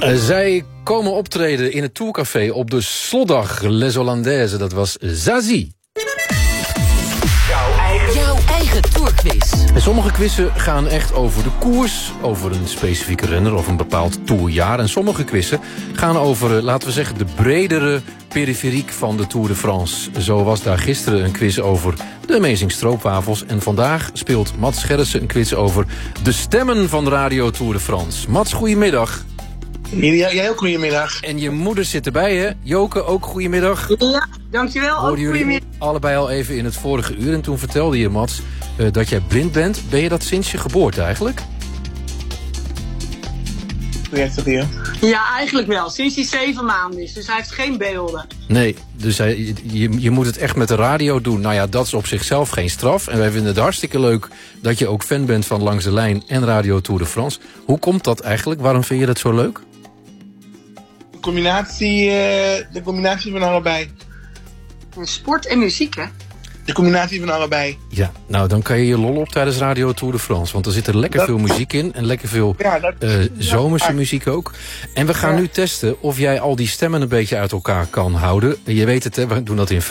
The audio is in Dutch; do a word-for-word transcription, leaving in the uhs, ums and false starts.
Uh, zij komen optreden in het Tourcafé op de slotdag Les Hollandaises. Dat was Zazie. Jouw eigen, Jouw eigen Tourquiz. En sommige quizzen gaan echt over de koers, over een specifieke renner of een bepaald tourjaar. En sommige quizzen gaan over, laten we zeggen, de bredere periferiek van de Tour de France. Zo was daar gisteren een quiz over de Amazing Stroopwafels. En vandaag speelt Mats Gerritsen een quiz over de stemmen van Radio Tour de France. Mats, goedemiddag. Ja, jij ook goedemiddag. En je moeder zit erbij, hè? Joke, ook goedemiddag. Ja, dankjewel. Ook goedemiddag. Allebei al even in het vorige uur. En toen vertelde je, Mats, uh, dat jij blind bent. Ben je dat sinds je geboorte eigenlijk? Hoe werkt dat hier? Ja, eigenlijk wel. Sinds hij zeven maanden is. Dus hij heeft geen beelden. Nee, dus hij, je, je moet het echt met de radio doen. Nou ja, dat is op zichzelf geen straf. En wij vinden het hartstikke leuk dat je ook fan bent van Langs de Lijn en Radio Tour de France. Hoe komt dat eigenlijk? Waarom vind je dat zo leuk? De combinatie, uh, de combinatie van allebei. Sport en muziek, hè? De combinatie van allebei. Ja, nou dan kan je je lol op tijdens Radio Tour de France. Want er zit er lekker dat... veel muziek in. En lekker veel ja, dat... uh, zomerse ja. muziek ook. En we gaan ja. nu testen of jij al die stemmen een beetje uit elkaar kan houden. Je weet het, hè, we doen dat in